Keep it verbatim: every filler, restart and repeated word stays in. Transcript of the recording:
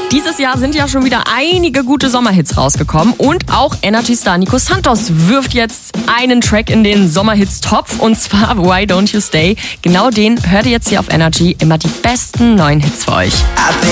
Dieses Jahr sind ja schon wieder einige gute Sommerhits rausgekommen und auch Energy-Star Nico Santos wirft jetzt einen Track in den Sommerhits-Topf und zwar Why Don't You Stay. Genau den hört ihr jetzt hier auf Energy. Immer die besten neuen Hits für euch.